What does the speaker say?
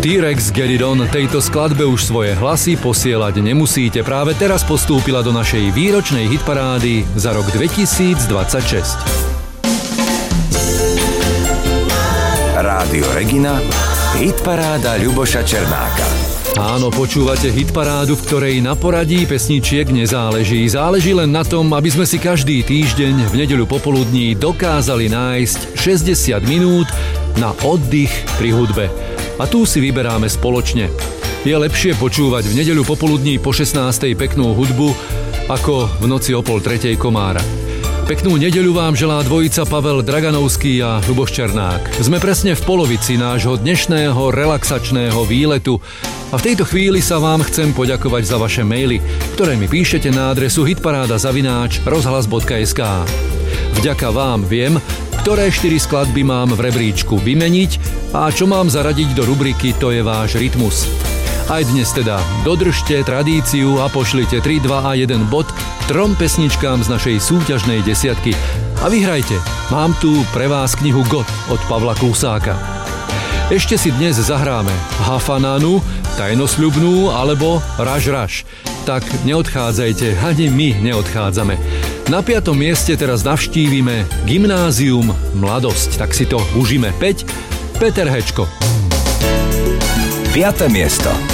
T-Rex Get It On, tejto skladbe už svoje hlasy posielať nemusíte. Práve teraz postúpila do našej výročnej hitparády za rok 2026. Rádio Regina, hitparáda Ľuboša Černáka. Áno, počúvate hitparádu, v ktorej na poradí pesničiek nezáleží. Záleží len na tom, aby sme si každý týždeň v nedeľu popoludní dokázali nájsť 60 minút na oddych pri hudbe. A tu si vyberáme spoločne. Je lepšie počúvať v nedeľu popoludní po 16. peknú hudbu, ako v noci o 2:30 komára. Peknú nedeľu vám želá dvojica Pavel Draganovský a Ľuboš Černák. Sme presne v polovici nášho dnešného relaxačného výletu a v tejto chvíli sa vám chcem poďakovať za vaše maily, ktoré mi píšete na adresu hitparáda@rozhlas.sk. Vďaka vám viem, ktoré 4 skladby mám v rebríčku vymeniť a čo mám zaradiť do rubriky To je váš rytmus. Aj dnes teda dodržte tradíciu a pošlite 3, 2 a 1 bod 3 pesničkám z našej súťažnej desiatky. A vyhrajte, mám tu pre vás knihu God od Pavla Klusáka. Ešte si dnes zahráme Hafananu, Tajnosľubnú alebo Raž Raž. Tak neodchádzajte, ani my neodchádzame. Na 5. mieste teraz navštívime Gymnázium Mladosť. Tak si to užíme. 5. Peter Hečko. 5. miesto.